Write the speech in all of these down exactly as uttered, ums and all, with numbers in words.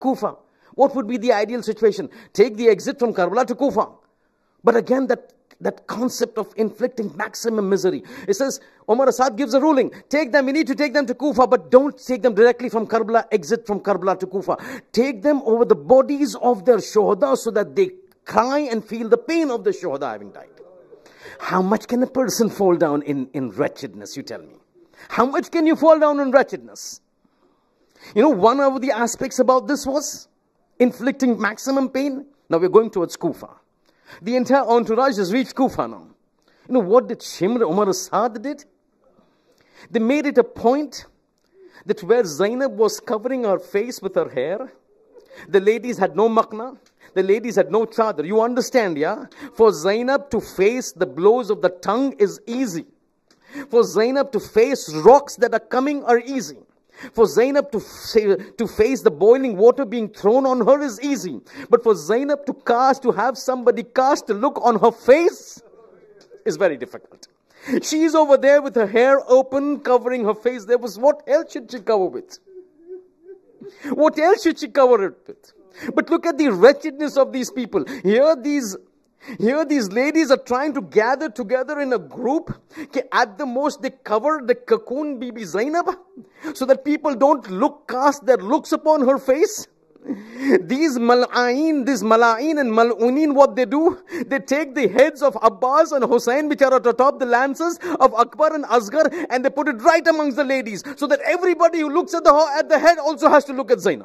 Kufa. What would be the ideal situation? Take the exit from Karbala to Kufa. But again, that, that concept of inflicting maximum misery. It says, Umar Asad gives a ruling. Take them, we need to take them to Kufa, but don't take them directly from Karbala, exit from Karbala to Kufa. Take them over the bodies of their shuhada so that they cry and feel the pain of the shuhada having died. How much can a person fall down in, in wretchedness, you tell me? How much can you fall down in wretchedness? You know, one of the aspects about this was inflicting maximum pain. Now we're going towards Kufa. The entire entourage has reached Kufa now. You know what did Shimr Umar Asad did? They made it a point that where Zainab was covering her face with her hair, the ladies had no makna, the ladies had no chadar. You understand, yeah? For Zainab to face the blows of the tongue is easy. For Zainab to face rocks that are coming are easy. For Zainab to, to face the boiling water being thrown on her is easy. But for Zainab to cast, to have somebody cast a look on her face is very difficult. She is over there with her hair open, covering her face. There was, what else should she cover with? What else should she cover it with? But look at the wretchedness of these people. Here these Here these ladies are trying to gather together in a group. At the most they cover the cocoon Bibi Zainab so that people don't look, cast their looks upon her face. These mal'ain, these mal'ain and mal'unin, what they do? They take the heads of Abbas and Hussein, which are at the top, the lances of Akbar and Asghar, and they put it right amongst the ladies so that everybody who looks at the, at the head also has to look at Zainab.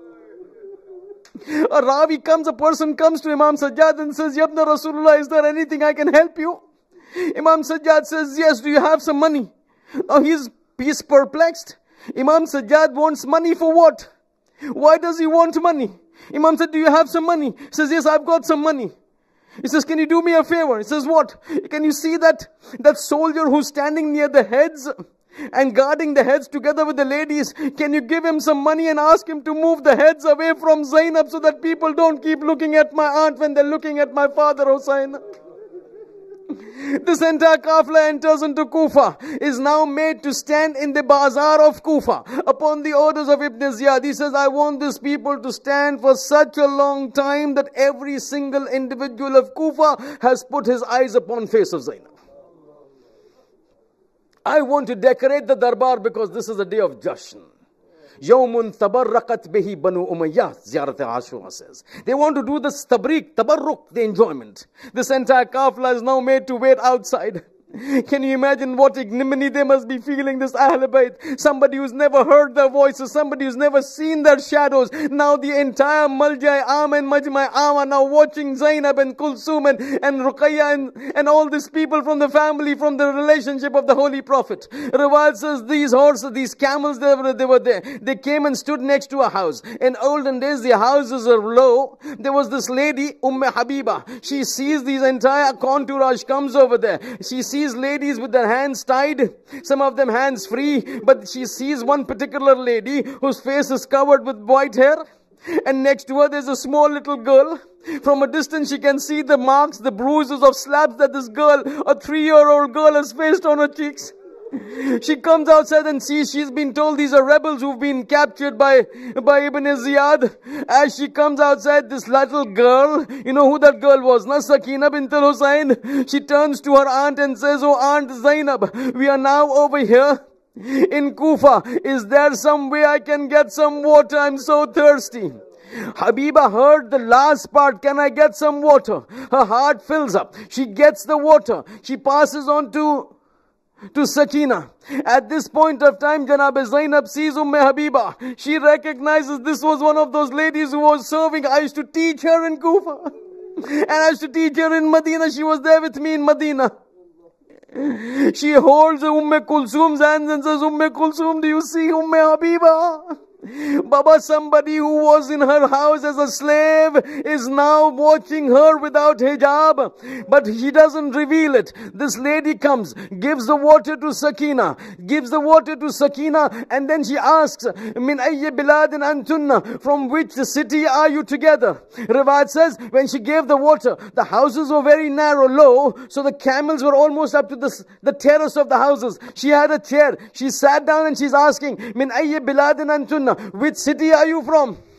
A Ravi comes, a person comes to Imam Sajjad and says, Yabna Rasulullah, is there anything I can help you? Imam Sajjad says, yes, do you have some money? Now he's, he's perplexed. Imam Sajjad wants money for what? Why does he want money? Imam said, do you have some money? He says, yes, I've got some money. He says, can you do me a favor? He says, what? Can you see that, that soldier who's standing near the heads and guarding the heads together with the ladies? Can you give him some money and ask him to move the heads away from Zainab so that people don't keep looking at my aunt when they're looking at my father Hussein? This entire kafla enters into Kufa, is now made to stand in the bazaar of Kufa upon the orders of Ibn Ziyad. He says, I want these people to stand for such a long time that every single individual of Kufa has put his eyes upon face of Zainab. I want to decorate the darbar because this is a day of Jashan. Yawmun tabarrakat bihi banu Umayyah, Ziyarat Ashura says. They want to do this tabrik, tabarruk, the enjoyment. This entire kafla is now made to wait outside. Can you imagine what ignominy they must be feeling, this Ahl Bayt? Somebody who's never heard their voices, somebody who's never seen their shadows. Now the entire Maljai Am and Majmai Am are now watching Zainab and Kulsum and, and Ruqayya and, and all these people from the family, from the relationship of the Holy Prophet. Rawat says these horses, these camels, they were, they were there. They came and stood next to a house. In olden days, the houses are low. There was this lady, Umm Habiba. She sees these entire entourage comes over there. She sees ladies with their hands tied, some of them hands free, but she sees one particular lady whose face is covered with white hair, and next to her there's a small little girl. From a distance she can see the marks, the bruises of slaps that this girl, a three-year-old girl, has faced on her cheeks. She comes outside and sees, she's been told these are rebels who've been captured by, by Ibn Ziyad. As she comes outside, this little girl, you know who that girl was? Na Sakina bint al-Husayn. She turns to her aunt and says, oh Aunt Zainab, we are now over here in Kufa. Is there some way I can get some water? I'm so thirsty. Habiba heard the last part, can I get some water? Her heart fills up. She gets the water. She passes on to to Sakina. At this point of time, Janab Zainab sees Umm Habiba. She recognizes this was one of those ladies who was serving. I used to teach her in Kufa. And I used to teach her in Medina. She was there with me in Medina. She holds Umm Kulsum's hands and says, Umm Kulsum, do you see Umm Habiba? Baba, somebody who was in her house as a slave is now watching her without hijab, but he doesn't reveal it. This lady comes, gives the water to Sakina, gives the water to Sakina, and then she asks, Min ayyi biladin antunna, from which city are you together? Riwayat says, when she gave the water, the houses were very narrow, low, so the camels were almost up to the, the terrace of the houses. She had a chair, she sat down and she's asking, Min ayyi biladin antunna, which city are you from?